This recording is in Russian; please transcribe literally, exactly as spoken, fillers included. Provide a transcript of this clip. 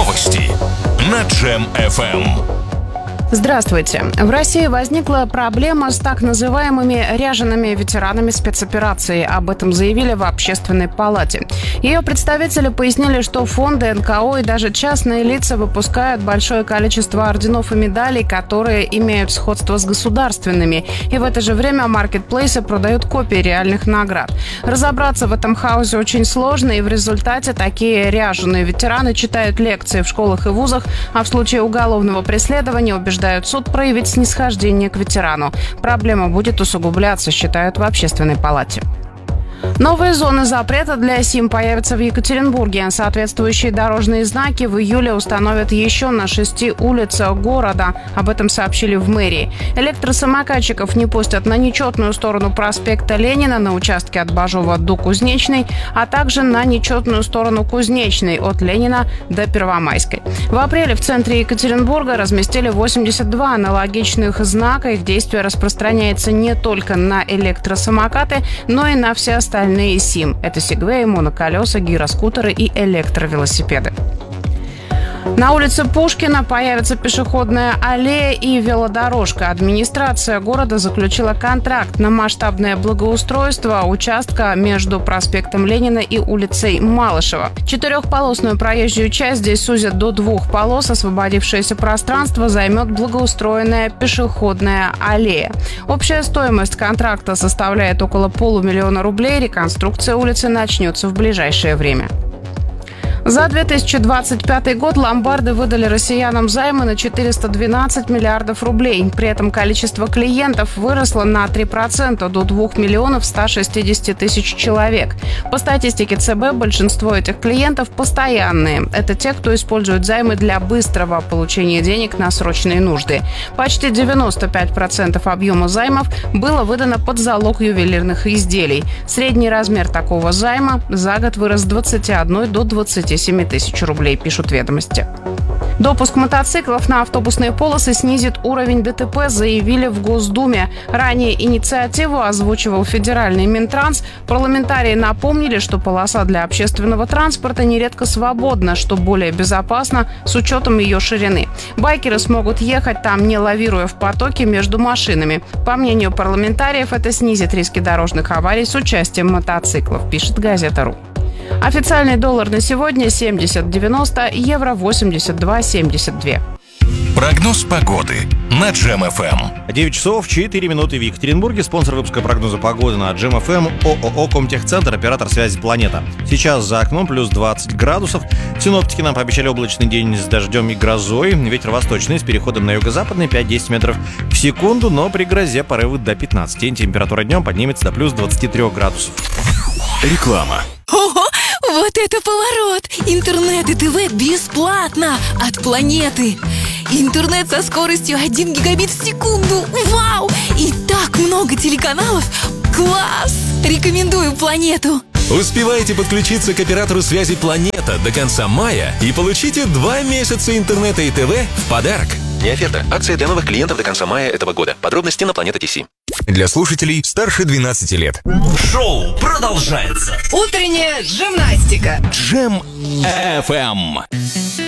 Новости на Джем эф эм. Здравствуйте. В России возникла проблема с так называемыми ряжеными ветеранами спецоперации. Об этом заявили в Общественной палате. Ее представители пояснили, что фонды, эн ка о и даже частные лица выпускают большое количество орденов и медалей, которые имеют сходство с государственными. И в это же время маркетплейсы продают копии реальных наград. Разобраться в этом хаосе очень сложно, и в результате такие ряженые ветераны читают лекции в школах и вузах, а в случае уголовного преследования убеждают Убеждают суд проявить снисхождение к ветерану. Проблема будет усугубляться, считают в Общественной палате. Новые зоны запрета для СИМ появятся в Екатеринбурге. Соответствующие дорожные знаки в июле установят еще на шести улицах города. Об этом сообщили в мэрии. Электросамокатчиков не пустят на нечетную сторону проспекта Ленина на участке от Бажова до Кузнечной, а также на нечетную сторону Кузнечной от Ленина до Первомайской. В апреле в центре Екатеринбурга разместили восемьдесят два аналогичных знака. Их действие распространяется не только на электросамокаты, но и на все остальные СИМ. Это сегвеи, моноколеса, гироскутеры и электровелосипеды. На улице Пушкина появится пешеходная аллея и велодорожка. Администрация города заключила контракт на масштабное благоустройство участка между проспектом Ленина и улицей Малышева. Четырехполосную проезжую часть здесь сузят до двух полос. Освободившееся пространство займет благоустроенная пешеходная аллея. Общая стоимость контракта составляет около полумиллиона рублей. Реконструкция улицы начнется в ближайшее время. За две тысячи двадцать пятый год ломбарды выдали россиянам займы на четыреста двенадцать миллиардов рублей. При этом количество клиентов выросло на три процента до двух миллионов ста шестидесяти тысяч человек. По статистике цэ бэ, большинство этих клиентов постоянные. Это те, кто использует займы для быстрого получения денег на срочные нужды. Почти девяносто пять процентов объема займов было выдано под залог ювелирных изделий. Средний размер такого займа за год вырос с двадцати одной до двадцати семи тысяч рублей, пишут «Ведомости». Допуск мотоциклов на автобусные полосы снизит уровень дэ тэ пэ, заявили в Госдуме. Ранее инициативу озвучивал федеральный Минтранс. Парламентарии напомнили, что полоса для общественного транспорта нередко свободна, что более безопасно с учетом ее ширины. Байкеры смогут ехать там, не лавируя в потоке между машинами. По мнению парламентариев, это снизит риски дорожных аварий с участием мотоциклов, пишет газета.ру. Официальный доллар на сегодня семьдесят девяносто, евро восемьдесят два семьдесят два. Прогноз погоды на Джем эф эм. девять часов четыре минуты в Екатеринбурге. Спонсор выпуска прогноза погоды на Джем эф эм ООО «Комтехцентр», оператор связи «Планета». Сейчас за окном плюс двадцать градусов. Синоптики нам пообещали облачный день с дождем и грозой. Ветер восточный с переходом на юго-западный пять-десять метров в секунду, но при грозе порывы до пятнадцати. Температура днем поднимется до плюс двадцати трёх градусов. Реклама. Ого! Вот это поворот! Интернет и ТВ бесплатно от Планеты. Интернет со скоростью один гигабит в секунду. Вау! И так много телеканалов. Класс! Рекомендую Планету. Успевайте подключиться к оператору связи «Планета» до конца мая и получите два месяца интернета и ТВ в подарок. Не оферта. Акция для новых клиентов до конца мая этого года. Подробности на планета точка ти си. Для слушателей старше двенадцати лет. Шоу продолжается. Утренняя гимнастика. Джем эф эм.